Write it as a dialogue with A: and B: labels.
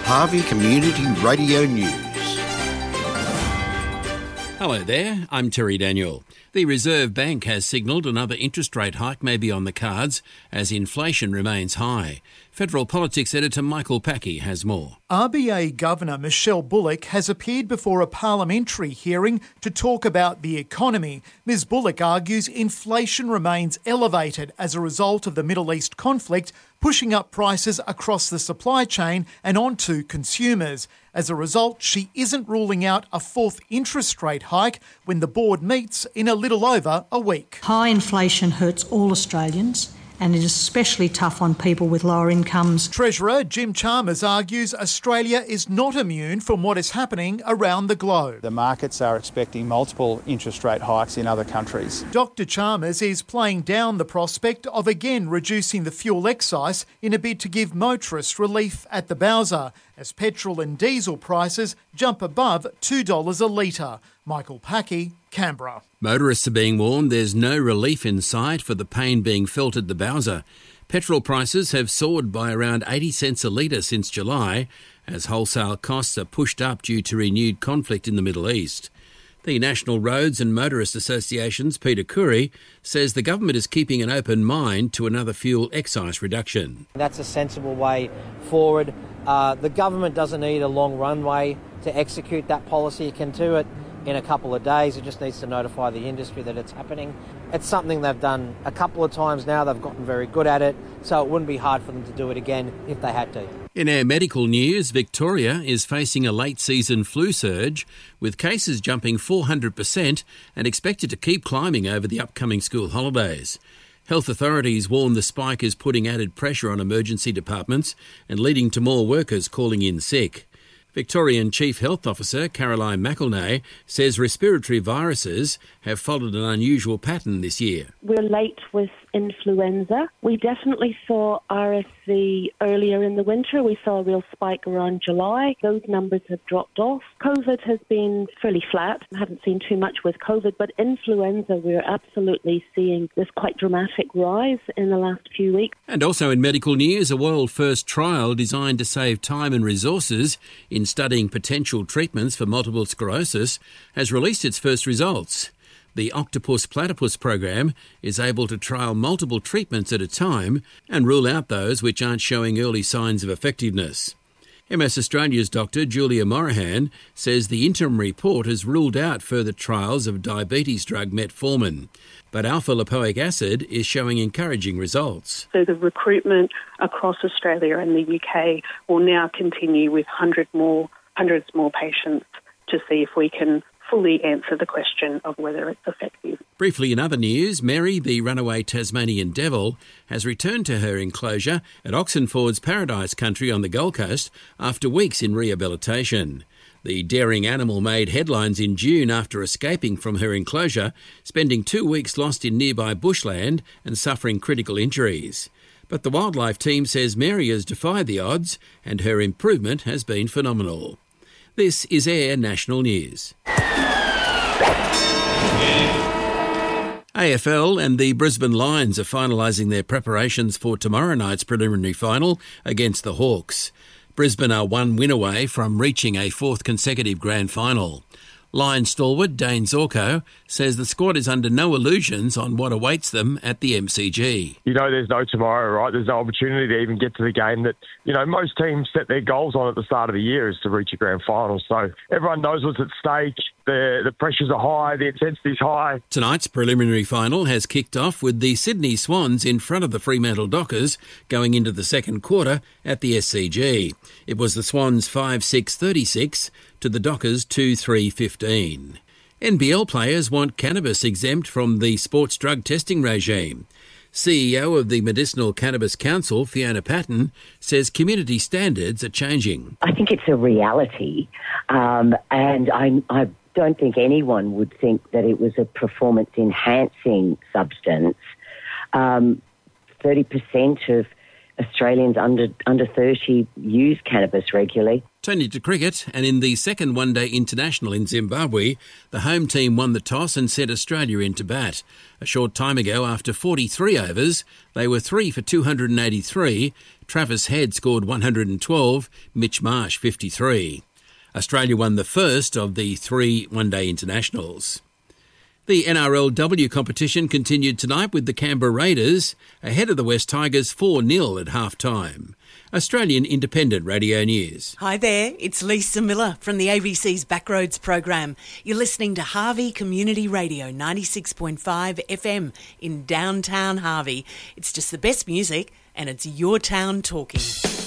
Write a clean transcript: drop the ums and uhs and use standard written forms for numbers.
A: Harvey Community Radio News.
B: Hello there, I'm Terry Daniel. The Reserve Bank has signalled another interest rate hike may be on the cards as inflation remains high. Federal Politics editor Michael Packey has more.
C: RBA Governor Michelle Bullock has appeared before a parliamentary hearing to talk about the economy. Ms Bullock argues inflation remains elevated as a result of the Middle East conflict, pushing up prices across the supply chain and onto consumers. As a result, she isn't ruling out a fourth interest rate hike when the board meets in a little over a week.
D: High inflation hurts all Australians, and it is especially tough on people with lower incomes.
C: Treasurer Jim Chalmers argues Australia is not immune from what is happening around the globe.
E: The markets are expecting multiple interest rate hikes in other countries.
C: Dr Chalmers is playing down the prospect of again reducing the fuel excise in a bid to give motorists relief at the Bowser, as petrol and diesel prices jump above $2 a litre. Michael Packey, Canberra.
B: Motorists are being warned there's no relief in sight for the pain being felt at the Bowser. Petrol prices have soared by around 80 cents a litre since July, as wholesale costs are pushed up due to renewed conflict in the Middle East. The National Roads and Motorist Association's Peter Curry says the government is keeping an open mind to another fuel excise reduction.
F: That's a sensible way forward. The government doesn't need a long runway to execute that policy. It can do it in a couple of days. It just needs to notify the industry that it's happening. It's something they've done a couple of times now. They've gotten very good at it, so it wouldn't be hard for them to do it again if they had to.
B: In our medical news, Victoria is facing a late-season flu surge, with cases jumping 400% and expected to keep climbing over the upcoming school holidays. Health authorities warn the spike is putting added pressure on emergency departments and leading to more workers calling in sick. Victorian Chief Health Officer Caroline McElnay says respiratory viruses have followed an unusual pattern this year.
G: We're late with influenza. We definitely saw RSV earlier in the winter. We saw a real spike around July. Those numbers have dropped off. COVID has been fairly flat. I haven't seen too much with COVID, but influenza, we're absolutely seeing this quite dramatic rise in the last few weeks.
B: And also in medical news, a world-first trial designed to save time and resources in studying potential treatments for multiple sclerosis has released its first results. The Octopus Platypus program is able to trial multiple treatments at a time and rule out those which aren't showing early signs of effectiveness. MS Australia's Dr Julia Morahan says the interim report has ruled out further trials of diabetes drug metformin, but alpha-lipoic acid is showing encouraging results.
H: So the recruitment across Australia and the UK will now continue with hundreds more patients to see if we can fully answer the question of whether it's effective.
B: Briefly in other news, Mary, the runaway Tasmanian devil, has returned to her enclosure at Oxenford's Paradise Country on the Gold Coast after weeks in rehabilitation. The daring animal made headlines in June after escaping from her enclosure, spending 2 weeks lost in nearby bushland and suffering critical injuries. But the wildlife team says Mary has defied the odds and her improvement has been phenomenal. This is Air National News. AFL and the Brisbane Lions are finalising their preparations for tomorrow night's preliminary final against the Hawks. Brisbane are one win away from reaching a fourth consecutive grand final. Lions stalwart Dane Zorko says the squad is under no illusions on what awaits them at the MCG.
I: You know there's no tomorrow, right? There's no opportunity to even get to the game that, most teams set their goals on at the start of the year is to reach a grand final. So everyone knows what's at stake. The pressures are high, the intensity's high.
B: Tonight's preliminary final has kicked off with the Sydney Swans in front of the Fremantle Dockers going into the second quarter at the SCG. It was the Swans 5-6-36 to the Dockers 2-3-15. NBL players want cannabis exempt from the sports drug testing regime. CEO of the Medicinal Cannabis Council, Fiona Patton, says community standards are changing.
J: I think it's a reality, and I don't think anyone would think that it was a performance-enhancing substance. 30% of Australians under 30 use cannabis regularly.
B: Turning to cricket, and in the second one-day international in Zimbabwe, the home team won the toss and sent Australia into bat. A short time ago, after 43 overs, they were 3 for 283 Travis Head scored 112, Mitch Marsh 53. Australia won the first of the 3 one-day internationals. The NRLW competition continued tonight with the Canberra Raiders ahead of the West Tigers 4-0 at half-time. Australian Independent Radio News.
K: Hi there, it's Lisa Miller from the ABC's Backroads program. You're listening to Harvey Community Radio 96.5 FM in downtown Harvey. It's just the best music and it's your town talking.